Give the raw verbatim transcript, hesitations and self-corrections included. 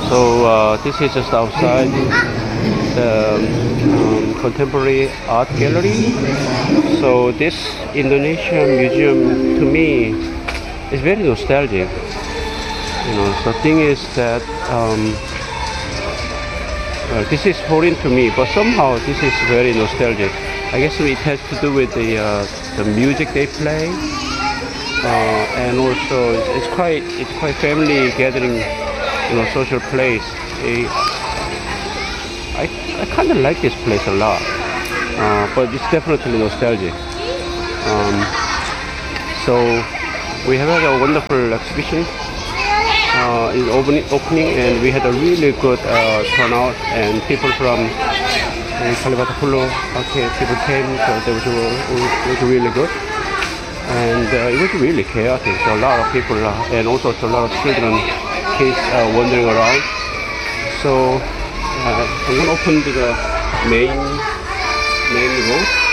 So uh, this is just outside the um, contemporary art gallery. So this Indonesian museum to me is very nostalgic. You know, the thing is that um, uh, this is foreign to me, but somehow this is very nostalgic. I guess it has to do with the uh, the music they play, uh, and also it's, it's quite it's quite family gathering, you know, social place. A, I I kind of like this place a lot, uh, but it's definitely nostalgic. Um, so we have had a wonderful exhibition uh, in opening, opening, and we had a really good uh, turnout, and people from uh, Kalibata Pulo, okay, people came, so that was, was really good. And uh, it was really chaotic. So a lot of people, uh, and also a lot of children, kids uh, wandering around. So uh, I'm going to open to the main main road.